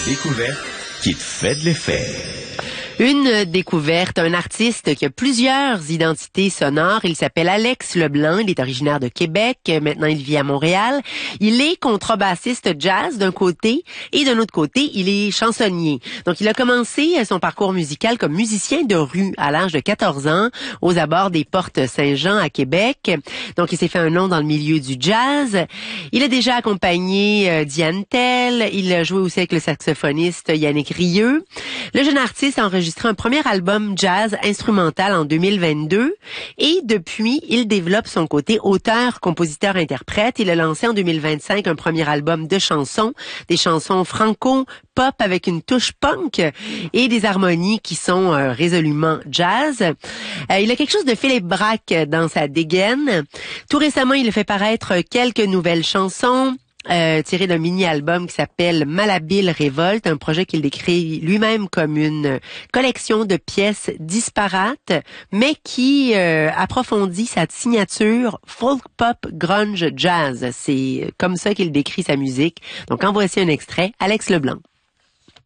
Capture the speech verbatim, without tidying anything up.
découverte qui te fait de l'effet. Une découverte, un artiste qui a plusieurs identités sonores. Il s'appelle Alex Leblanc, il est originaire de Québec, maintenant il vit à Montréal. Il est contrebassiste jazz d'un côté et d'un autre côté, il est chansonnier. Donc il a commencé son parcours musical comme musicien de rue à l'âge de quatorze ans aux abords des Portes Saint-Jean à Québec. Donc il s'est fait un nom dans le milieu du jazz. Il a déjà accompagné euh, Diane Tell, il a joué aussi avec le saxophoniste Yannick Rieu. Le jeune artiste a enregistré un premier album jazz instrumental en deux mille vingt-deux et depuis, il développe son côté auteur, compositeur, interprète. Il a lancé en deux mille vingt-cinq un premier album de chansons, des chansons franco-pop avec une touche punk et des harmonies qui sont euh, résolument jazz. Euh, il a quelque chose de Philippe Braque dans sa dégaine. Tout récemment, il a fait paraître quelques nouvelles chansons. Euh, tiré d'un mini-album qui s'appelle Malhabile Révolte, un projet qu'il décrit lui-même comme une collection de pièces disparates, mais qui euh, approfondit sa signature folk pop grunge jazz. C'est comme ça qu'il décrit sa musique. Donc en voici un extrait, Alex Leblanc.